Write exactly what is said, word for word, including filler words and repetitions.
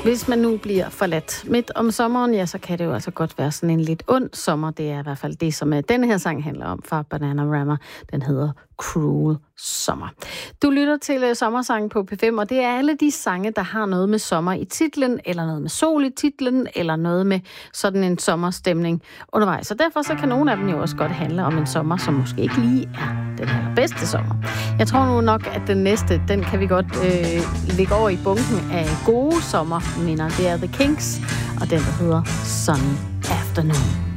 Hvis man nu bliver forladt midt om sommeren, ja, så kan det jo altså godt være sådan en lidt ond sommer. Det er i hvert fald det, som den her sang handler om fra Bananarama. Den hedder Cruel Summer. Du lytter til Sommersangen på P fem, og det er alle de sange, der har noget med sommer i titlen, eller noget med sol i titlen, eller noget med sådan en sommerstemning undervejs. Så derfor så kan nogle af dem jo også godt handle om en sommer, som måske ikke lige er den allerbedste sommer. Jeg tror nu nok, at den næste, den kan vi godt øh, lægge over i bunken af gode sommerminder. Det er The Kinks, og den der hedder Sunny Afternoon.